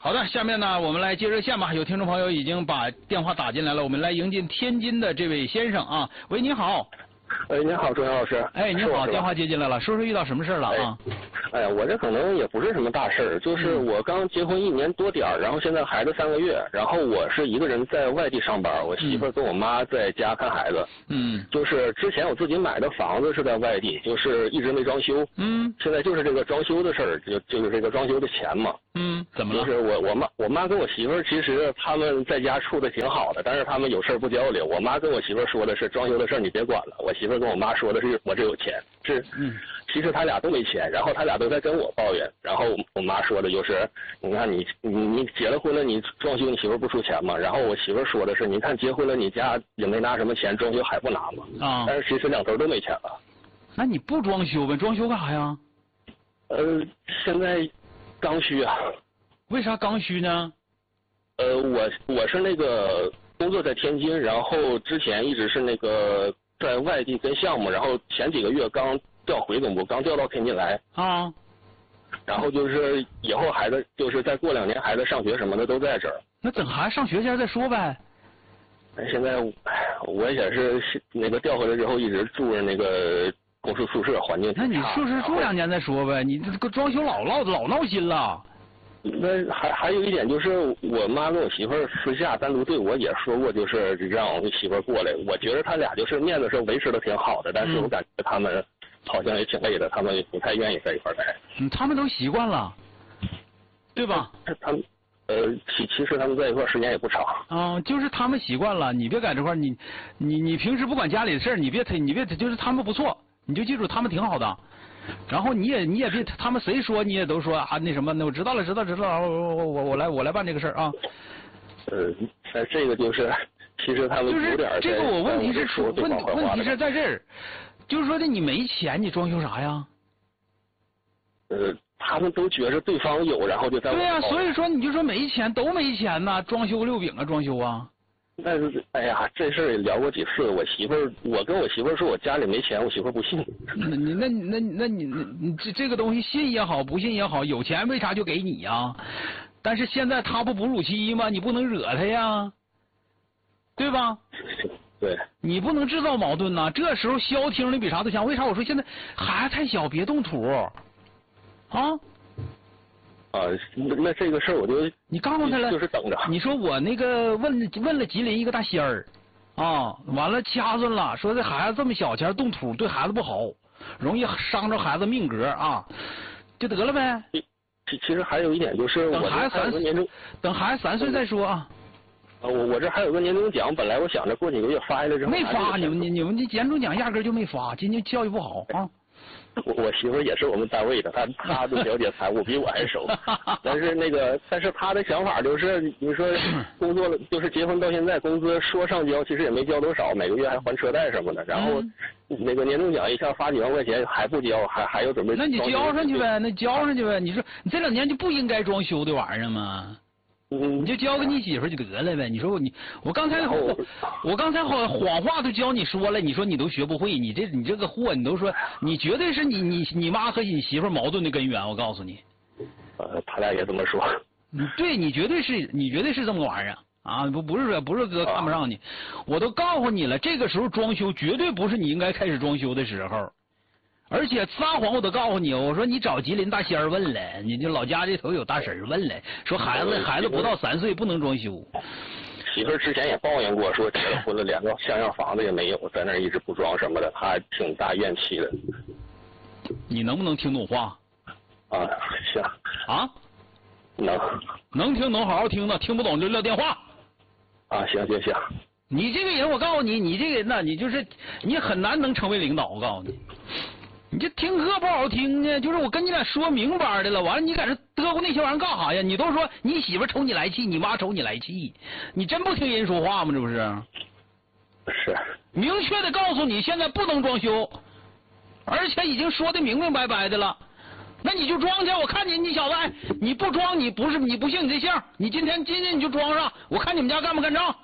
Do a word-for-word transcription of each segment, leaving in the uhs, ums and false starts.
好的，下面呢，我们来接热线吧。有听众朋友已经把电话打进来了，我们来迎进天津的这位先生啊。喂，你好。 哎，你好，周阳老师。 哎，你好，电话接进来了，说说遇到什么事了啊？ 哎呀，我这可能也不是什么大事儿，就是我刚结婚一年多点儿，然后现在孩子三个月，然后我是一个人在外地上班，我媳妇儿跟我妈在家看孩子。 嗯。 就是之前我自己买的房子是在外地，就是一直没装修。 嗯。 现在就是这个装修的事儿，就就是这个装修的钱嘛。 嗯。怎么了？ 就是我我妈我妈跟我媳妇儿其实他们在家处的挺好的，但是他们有事儿不交流。我妈跟我媳妇儿说的是装修的事儿你别管了，我媳妇儿跟我妈说的是我这有钱，是。 嗯。 其实他俩都没钱，然后他俩都在跟我抱怨，然后我妈说的就是，你看你你你结了婚了，你装修你媳妇不出钱嘛？然后我媳妇说的是，你看结婚了你家也没拿什么钱，装修还不拿嘛？ 啊。 但是其实两头都没钱了。 那你不装修呗？装修干啥呀？ 呃，现在刚需啊。 为啥刚需呢？ 呃，我我是那个工作在天津，然后之前一直是那个在外地跟项目，然后前几个月刚调回总部，刚调到天津来啊。 然后就是以后孩子就是再过两年孩子上学什么的都在这儿。 那等孩子上学前再说呗。 哎，现在我也是那个调回来之后一直住着那个公司宿舍，环境挺差。 那你宿舍住两年再说呗，你这个装修老闹老闹心了。 那还还有一点就是，我妈跟我媳妇儿私下单独对我也说过，就是让我媳妇儿过来。我觉得他俩就是面子上维持的挺好的，但是我感觉他们好像也挺累的，他们也不太愿意在一块儿待。 嗯，他们都习惯了，对吧？ 他们呃，其其实他们在一块儿时间也不长。 啊，就是他们习惯了，你别在这块儿，你你你平时不管家里的事儿，你别推，你别就是他们不错，你就记住他们挺好的。然后你也你也别他们谁说你也都说啊那什么那我知道了知道知道我我我我来我来办这个事儿啊。 呃，但这个就是其实他们有点就是这个我问题是出问问题是在这儿，就是说的你没钱你装修啥呀？ 呃，他们都觉着对方有，然后就在对呀、啊，所以说你就说没钱都没钱呐，装修六饼啊装修啊。 但是，哎呀，这事儿也聊过几次。我媳妇儿，我跟我媳妇儿说我家里没钱，我媳妇儿不信。 那你那那那你你这这个东西信也好，不信也好，有钱为啥就给你呀？但是现在他不哺乳期吗？你不能惹他呀，对吧？ 对。 你不能制造矛盾呐。这时候消停的比啥都强。为啥我说现在孩子太小，别动土啊？ 啊，那这个事儿我就你告诉他了， 就是等着。 你说我那个问问了吉林一个大仙儿，啊，完了掐准了，说这孩子这么小前动土对孩子不好，容易伤着孩子命格啊，就得了呗。 其其实还有一点就是， 等孩子三岁，等孩子三岁再说啊。 啊，我我这还有个年终奖，本来我想着过几个月发下来之后。 没发，你们你你们这年终奖压根就没发，今年教育不好啊。 我我媳妇儿也是我们单位的，她她都了解财务，比我还熟。但是那个，但是她的想法就是，你说工作了，就是结婚到现在，工资说上交，其实也没交多少，每个月还还车贷什么的。然后那个年终奖一下发几万块钱还不交，还还要准备。 那你交上去呗，那交上去呗。你说你这两年就不应该装修的玩意儿吗？ 嗯， 你就交给你媳妇就得了呗。你说我你我刚才我我刚才好谎话都教你说了，你说你都学不会，你这你这个货你都说你绝对是你你你妈和你媳妇矛盾的根源，我告诉你。 呃，他俩也这么说。 嗯，对你绝对是你绝对是这么玩意儿啊！不不是说不是哥看不上你，我都告诉你了，这个时候装修绝对不是你应该开始装修的时候。而且撒谎我都告诉你，我说你找吉林大仙儿问了，你就老家这头有大神问了，说孩子孩子不到三岁不能装修。 媳妇儿之前也抱怨过，说结了婚了连个像样房子也没有，在那儿一直不装什么的，她挺大怨气的。 你能不能听懂话？ 啊，行。 啊？ 能。 能听懂好好听的，听不懂就撂电话。 啊，行行行。 你这个人，我告诉你，你这个人呢，你就是你很难能成为领导。我告诉你，你这听课不好听呢，就是我跟你俩说明白的了，完了你在这嘚啵那些玩意儿干啥呀？你都说你媳妇瞅你来气，你妈瞅你来气，你真不听人说话吗？这不是？ 是。 明确的告诉你，现在不能装修，而且已经说的明明白白的了。那你就装去，我看你你小子，哎，你不装你不是你不姓你这姓，你今天今天你就装上，我看你们家干不干仗。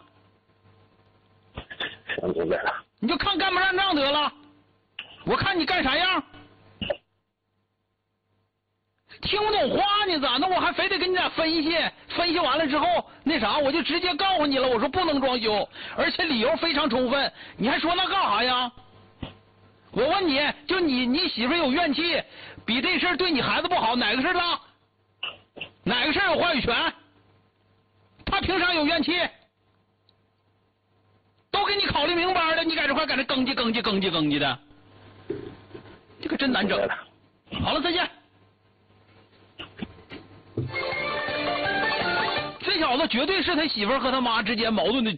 想明白了， 你就看干不干仗得了，我看你干啥样。 听不懂话呢咋？那我还非得跟你俩分析，分析完了之后，那啥，我就直接告诉你了，我说不能装修，而且理由非常充分，你还说那干啥呀？我问你，就你你媳妇有怨气，比这事儿对你孩子不好，哪个事儿大？哪个事儿有话语权？他凭啥有怨气？都给你考虑明白了，你在这块搁这哽叽哽叽哽叽哽叽的，这个真难整。好了，再见。这小子绝对是他媳妇儿和他妈之间矛盾的